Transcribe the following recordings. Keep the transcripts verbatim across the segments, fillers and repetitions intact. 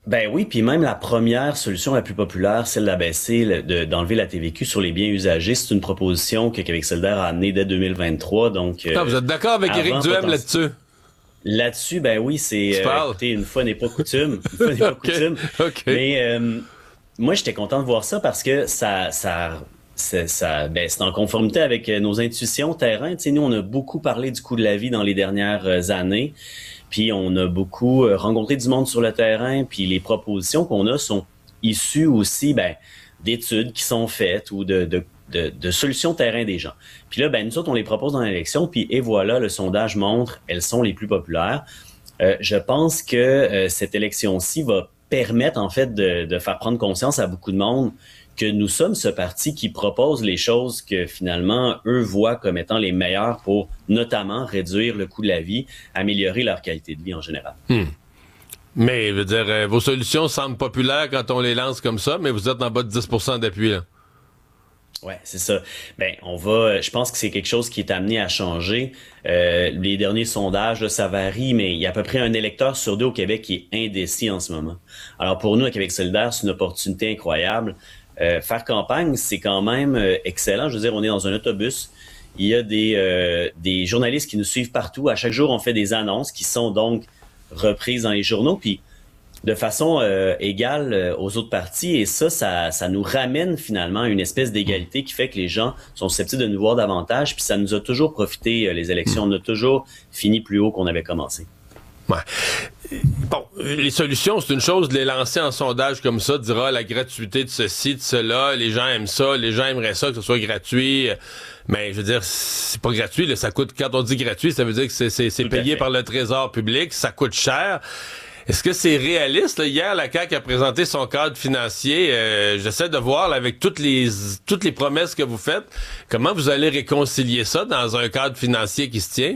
Ben oui, puis même la première solution la plus populaire, celle d'abaisser, le- de- d'enlever la T V Q sur les biens usagés, c'est une proposition que Québec solidaire a amenée dès deux mille vingt-trois. Donc, Ah, vous euh, êtes d'accord avec Éric avant Duhem potentiellement. là-dessus? Là-dessus, ben oui, c'est, Tu euh, parles? écoutez, une fois n'est pas coutume, une fois n'est pas OK, coutume. OK. Mais euh, moi, j'étais content de voir ça parce que ça, ça, c'est, ça, ben, c'est en conformité avec euh, nos intuitions terrain. Tu sais, nous, on a beaucoup parlé du coût de la vie dans les dernières euh, années, puis on a beaucoup euh, rencontré du monde sur le terrain, puis les propositions qu'on a sont issues aussi, ben, d'études qui sont faites ou de, de, de, de solutions terrain des gens. Puis là, ben, nous autres, on les propose dans l'élection, puis et voilà, le sondage montre, elles sont les plus populaires. Euh, je pense que euh, cette élection-ci va permettre, en fait, de, de faire prendre conscience à beaucoup de monde que nous sommes ce parti qui propose les choses que, finalement, eux voient comme étant les meilleures pour, notamment, réduire le coût de la vie, améliorer leur qualité de vie en général. Hmm. Mais, je veux dire, euh, vos solutions semblent populaires quand on les lance comme ça, mais vous êtes en bas de dix pour cent d'appui, là. Ouais, c'est ça. Ben, on va. Je pense que c'est quelque chose qui est amené à changer. Euh, les derniers sondages, là, ça varie, mais il y a à peu près un électeur sur deux au Québec qui est indécis en ce moment. Alors pour nous, à Québec solidaire, c'est une opportunité incroyable. Euh, faire campagne, c'est quand même euh, excellent. Je veux dire, on est dans un autobus. Il y a des euh, des journalistes qui nous suivent partout. À chaque jour, on fait des annonces qui sont donc reprises dans les journaux. Puis de façon euh, égale euh, aux autres partis. Et ça, ça, ça nous ramène finalement à une espèce d'égalité qui fait que les gens sont susceptibles de nous voir davantage. Puis ça nous a toujours profité, euh, les élections. On a toujours fini plus haut qu'on avait commencé. Ouais. Bon, les solutions, c'est une chose de les lancer en sondage comme ça, dira la gratuité de ceci, de cela, les gens aiment ça, les gens aimeraient ça, que ce soit gratuit. Mais je veux dire, c'est pas gratuit, là, ça coûte, quand on dit gratuit, ça veut dire que c'est, c'est, c'est payé par le Trésor public, ça coûte cher. Est-ce que c'est réaliste? Là? Hier, la C A Q a présenté son cadre financier. Euh, j'essaie de voir là, avec toutes les toutes les promesses que vous faites, comment vous allez réconcilier ça dans un cadre financier qui se tient?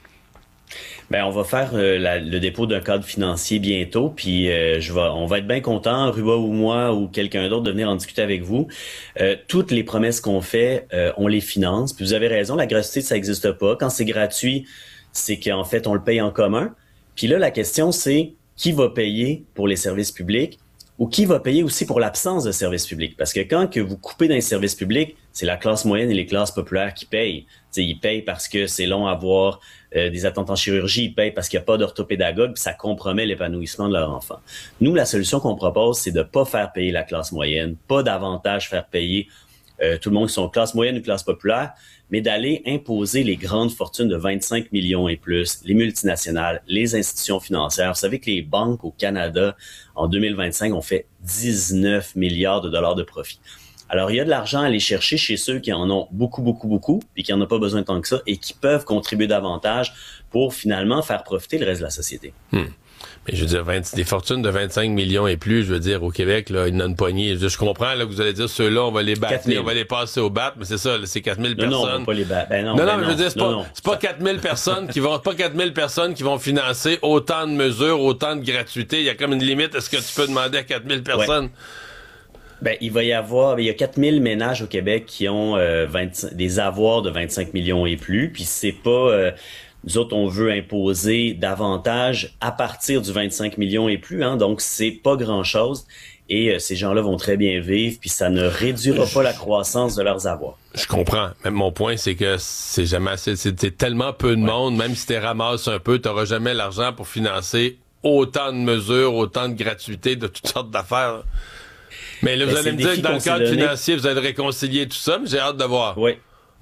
Ben, on va faire euh, la- le dépôt d'un cadre financier bientôt, puis euh, je vais, on va être bien content, Ruba ou moi ou quelqu'un d'autre, de venir en discuter avec vous. Euh, toutes les promesses qu'on fait, euh, on les finance. Puis vous avez raison, la gratuité, ça n'existe pas. Quand c'est gratuit, c'est qu'en fait, on le paye en commun. Puis là, la question, c'est qui va payer pour les services publics ou qui va payer aussi pour l'absence de services publics. Parce que quand que vous coupez dans les services publics, c'est la classe moyenne et les classes populaires qui payent. T'sais, ils payent parce que c'est long à avoir euh, des attentes en chirurgie, ils payent parce qu'il n'y a pas d'orthopédagogue, puis ça compromet l'épanouissement de leur enfant. Nous, la solution qu'on propose, c'est de pas faire payer la classe moyenne, pas davantage faire payer euh, tout le monde qui sont classe moyenne ou classe populaire, mais d'aller imposer les grandes fortunes de vingt-cinq millions et plus, les multinationales, les institutions financières. Vous savez que les banques au Canada, en deux mille vingt-cinq, ont fait dix-neuf milliards de dollars de profit. Alors, il y a de l'argent à aller chercher chez ceux qui en ont beaucoup, beaucoup, beaucoup, et qui n'en ont pas besoin tant que ça, et qui peuvent contribuer davantage pour finalement faire profiter le reste de la société. Hmm. Mais je veux dire, vingt, des fortunes de vingt-cinq millions et plus, je veux dire, au Québec, là, il y en a une poignée. Je, veux dire, je comprends là, que vous allez dire, ceux-là, on va les battre, on va les passer au bat, mais c'est ça, là, c'est quatre mille personnes. Non, non, on va pas les battre. Ben non, non, ben non, mais je veux dire, c'est non, pas, non. c'est pas quatre mille personnes qui vont, pas quatre mille personnes qui vont financer autant de mesures, autant de gratuité. Il y a comme une limite. Est-ce que tu peux demander à quatre mille personnes? Ouais. Ben, il va y avoir, il y a quatre mille ménages au Québec qui ont euh, vingt, des avoirs de vingt-cinq millions et plus, puis c'est pas, euh, nous autres, on veut imposer davantage à partir du vingt-cinq millions et plus, hein, donc c'est pas grand-chose, et euh, ces gens-là vont très bien vivre, puis ça ne réduira pas la croissance de leurs avoirs. Je comprends. Même mon point, c'est que c'est jamais assez, c'est, c'est tellement peu de ouais. monde, même si tu ramasses un peu, t'auras jamais l'argent pour financer autant de mesures, autant de gratuité, de toutes sortes d'affaires. Mais là, vous ben, allez me dire que dans le cadre financier, vous allez réconcilier tout ça, mais j'ai hâte de voir. Oui.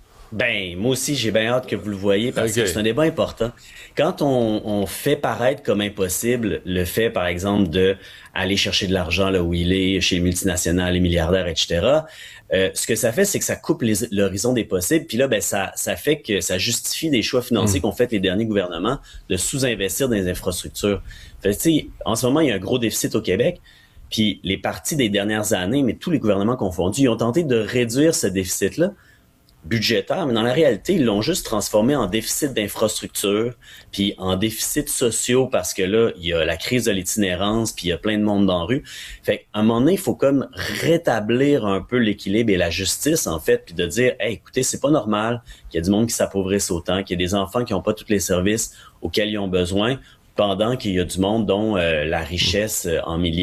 Ben, moi aussi, j'ai bien hâte que vous le voyez parce okay. que c'est un débat important. Quand on, on fait paraître comme impossible le fait, par exemple, de aller chercher de l'argent là où il est, chez les multinationales, les milliardaires, et cetera, euh, ce que ça fait, c'est que ça coupe les, l'horizon des possibles. Puis là, ben, ça, ça fait que ça justifie des choix financiers mmh. qu'ont fait les derniers gouvernements de sous-investir dans les infrastructures. Fait, tu sais, en ce moment, il y a un gros déficit au Québec. Puis les partis des dernières années, mais tous les gouvernements confondus, ils ont tenté de réduire ce déficit-là budgétaire, mais dans la réalité, ils l'ont juste transformé en déficit d'infrastructure, puis en déficit sociaux, parce que là, il y a la crise de l'itinérance, puis il y a plein de monde dans la rue. Fait qu'à un moment donné, il faut comme rétablir un peu l'équilibre et la justice, en fait, puis de dire, hey, écoutez, c'est pas normal qu'il y ait du monde qui s'appauvrisse autant, qu'il y ait des enfants qui n'ont pas tous les services auxquels ils ont besoin, pendant qu'il y a du monde dont euh, la richesse euh, en milliers